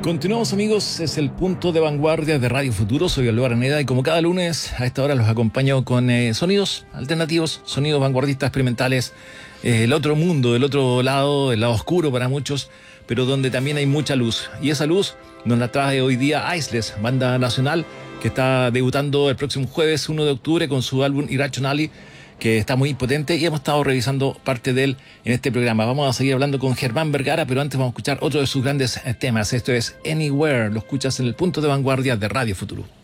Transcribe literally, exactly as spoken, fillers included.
Continuamos, amigos, es el punto de vanguardia de Radio Futuro. Soy Aldo Araneda y como cada lunes a esta hora los acompaño con eh, sonidos alternativos, sonidos vanguardistas experimentales, eh, el otro mundo, el otro lado, el lado oscuro para muchos, pero donde también hay mucha luz. Y esa luz nos la trae hoy día Iceless, banda nacional que está debutando el próximo jueves uno de octubre con su álbum Irrationally, que está muy potente y hemos estado revisando parte de él en este programa. Vamos a seguir hablando con Germán Vergara, pero antes vamos a escuchar otro de sus grandes temas. Esto es Anywhere, lo escuchas en el punto de vanguardia de Radio Futuro.